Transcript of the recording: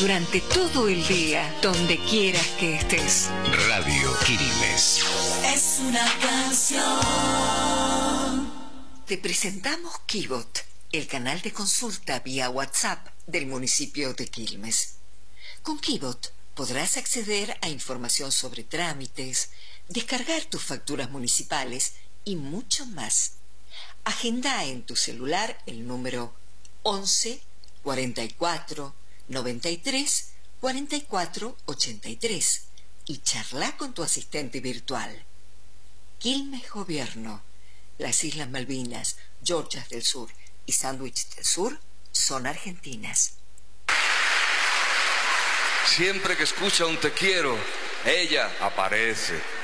durante todo el día, donde quieras que estés. Radio Quilmes. Es una canción. Te presentamos Kibot, el canal de consulta vía WhatsApp del municipio de Quilmes. Con Kibot podrás acceder a información sobre trámites, descargar tus facturas municipales y mucho más. Agenda en tu celular el número 11 44 93 44 83 y charla con tu asistente virtual. Quilmes Gobierno. Las Islas Malvinas, Georgias del Sur y Sandwich del Sur son argentinas. Siempre que escucha un te quiero, ella aparece.